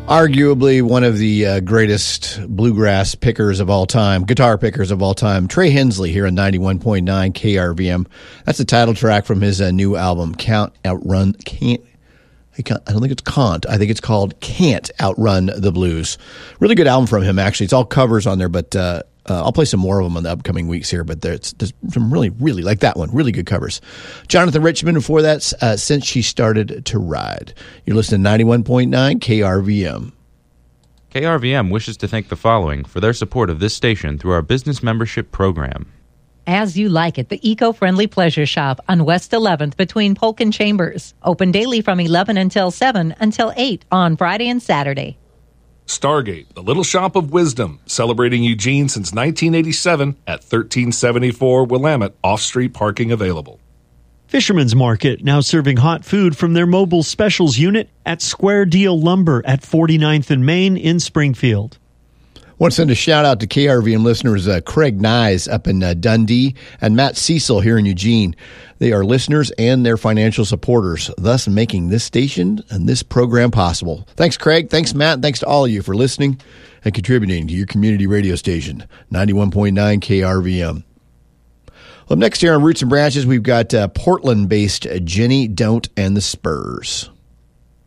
Arguably one of the greatest bluegrass pickers of all time, guitar pickers of all time, Trey Hensley here on 91.9 KRVM. That's the title track from his new album, I don't think it's Can't. I think it's called Can't Outrun the Blues. Really good album from him, actually. It's all covers on there, but I'll play some more of them in the upcoming weeks here, but there's some really like that one. Really good covers. Jonathan Richman before that, Since She Started to Ride. You're listening to 91.9 KRVM. KRVM wishes to thank the following for their support of this station through our business membership program. As You Like It, the eco-friendly pleasure shop on West 11th between Polk and Chambers. Open daily from 11 until 7 until 8 on Friday and Saturday. Stargate, the Little Shop of Wisdom, celebrating Eugene since 1987 at 1374 Willamette, off-street parking available. Fisherman's Market, now serving hot food from their mobile specials unit at Square Deal Lumber at 49th and Main in Springfield. Want to send a shout-out to KRVM listeners Craig Nyes up in Dundee and Matt Cecil here in Eugene. They are listeners and their financial supporters, thus making this station and this program possible. Thanks, Craig. Thanks, Matt. Thanks to all of you for listening and contributing to your community radio station, 91.9 KRVM. Well, next here on Roots and Branches, we've got Portland-based Jenny Don't and the Spurs.